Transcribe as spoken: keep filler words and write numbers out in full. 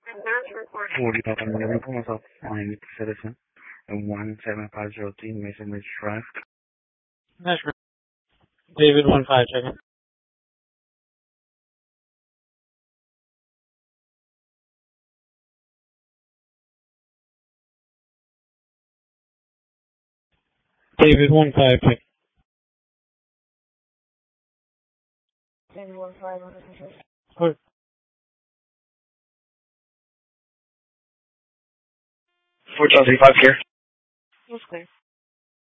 forty Papa November for myself, I'm citizen, and one seven five zero three Mason Ridge Drive. That's right. David one five second. David one five second. David one five Four four thousand five here. That's clear.